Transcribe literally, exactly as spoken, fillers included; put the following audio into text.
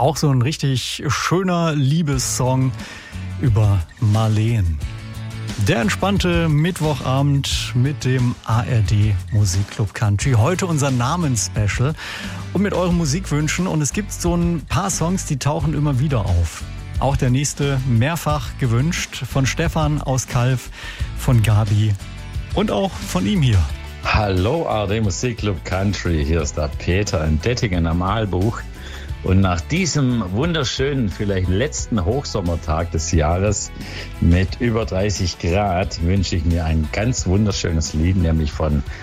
Auch so ein richtig schöner Liebessong über Marleen. Der entspannte Mittwochabend mit dem A R D Musikclub Country. Heute unser Namensspecial und mit euren Musikwünschen. Und es gibt so ein paar Songs, die tauchen immer wieder auf. Auch der nächste mehrfach gewünscht von Stefan aus Calw, von Gabi und auch von ihm hier. Hallo A R D Musikclub Country, hier ist der Peter in Dettingen am Aalbuch. Und nach diesem wunderschönen, vielleicht letzten Hochsommertag des Jahres mit über dreißig Grad wünsche ich mir ein ganz wunderschönes Lied, nämlich von